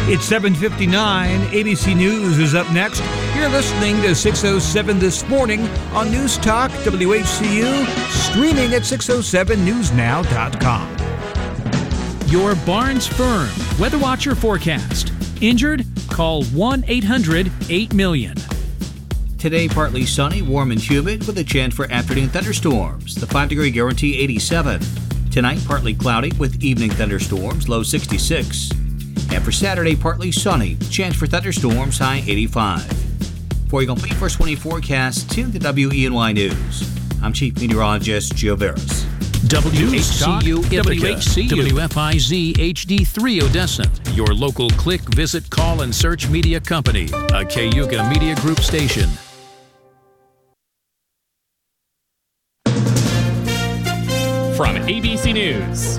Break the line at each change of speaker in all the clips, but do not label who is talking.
It's 7:59. ABC News is up next. You're listening to 607 This Morning on News Talk WHCU, streaming at 607newsnow.com.
Your Barnes Firm Weather Watcher forecast. Injured? Call 1-800-8-million.
Today, partly sunny, warm and humid with a chance for afternoon thunderstorms. The 5-degree guarantee 87. Tonight, partly cloudy with evening thunderstorms, low 66. And for Saturday, partly sunny, chance for thunderstorms, high 85. For your complete first 20 forecast, tune to WENY News. I'm Chief Meteorologist Joe Veras.
WHCU Ithaca, WFIZ HD3 Odessa, your local click, visit, call, and search media company, a Cayuga Media Group station.
From ABC News,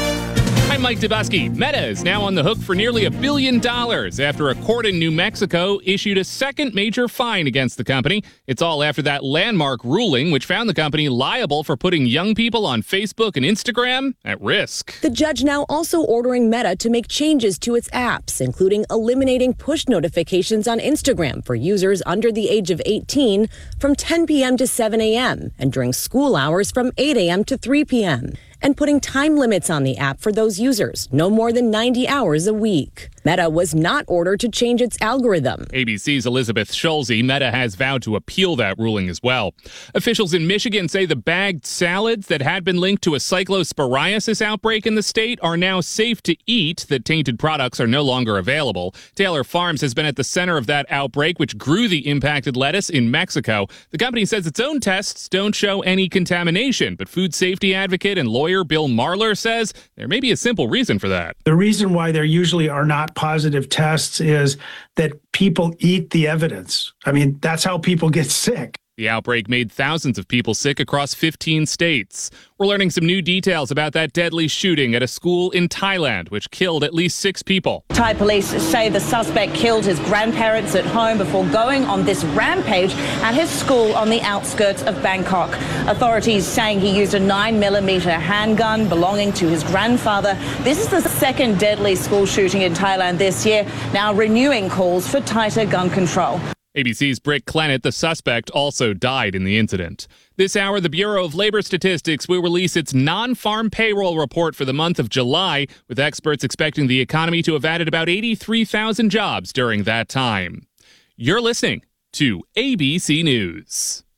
I'm Mike Dubusky. Meta is now on the hook for nearly $1 billion after a court in New Mexico issued a second major fine against the company. It's all after that landmark ruling, which found the company liable for putting young people on Facebook and Instagram at risk.
The judge now also ordering Meta to make changes to its apps, including eliminating push notifications on Instagram for users under the age of 18 from 10 p.m. to 7 a.m. and during school hours from 8 a.m. to 3 p.m. and putting time limits on the app for those users, no more than 90 hours a week. Meta was not ordered to change its algorithm.
ABC's Elizabeth Schulze. Meta has vowed to appeal that ruling as well. Officials in Michigan say the bagged salads that had been linked to a cyclosporiasis outbreak in the state are now safe to eat. The tainted products are no longer available. Taylor Farms has been at the center of that outbreak, which grew the impacted lettuce in Mexico. The company says its own tests don't show any contamination, but food safety advocate and lawyer Bill Marler says there may be a simple reason for that.
The reason why there usually are not positive tests is that people eat the evidence. I mean, that's how people get sick.
The outbreak made thousands of people sick across 15 states. We're learning some new details about that deadly shooting at a school in Thailand, which killed at least 6 people.
Thai police say the suspect killed his grandparents at home before going on this rampage at his school on the outskirts of Bangkok. Authorities saying he used a 9mm handgun belonging to his grandfather. This is the second deadly school shooting in Thailand this year, now renewing calls for tighter gun control.
ABC's Britt Clennett, the suspect, also died in the incident. This hour, the Bureau of Labor Statistics will release its non-farm payroll report for the month of July, with experts expecting the economy to have added about 83,000 jobs during that time. You're listening to ABC News.